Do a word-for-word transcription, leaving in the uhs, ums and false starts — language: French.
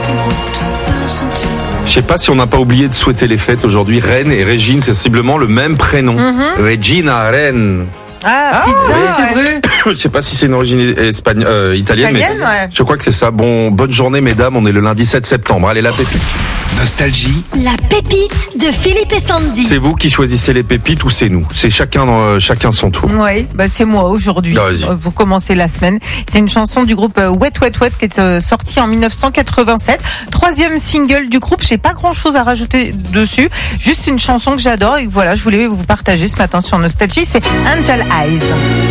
Je sais pas si on n'a pas oublié de souhaiter les fêtes aujourd'hui. Reine et Régine, c'est sensiblement le même prénom. Mm-hmm. Regina, Reine. Ah, pizza, oui, ouais. c'est vrai. Je sais pas si c'est une origine espagnole, euh, italienne, italienne, mais ouais. je crois que c'est ça. Bon, bonne journée, mesdames. On est le lundi sept septembre. Allez, la pépite. Nostalgie. La pépite de Philippe et Sandy. C'est vous qui choisissez les pépites ou c'est nous? C'est chacun, euh, chacun son tour. Oui, bah c'est moi aujourd'hui. Ah, vas-y. Pour commencer la semaine. C'est une chanson du groupe Wet Wet Wet qui est euh, sortie en dix-neuf cent quatre-vingt-sept. Troisième single du groupe. J'ai pas grand chose à rajouter dessus. Juste une chanson que j'adore et que voilà, je voulais vous partager ce matin sur Nostalgie. C'est Angel Eyes.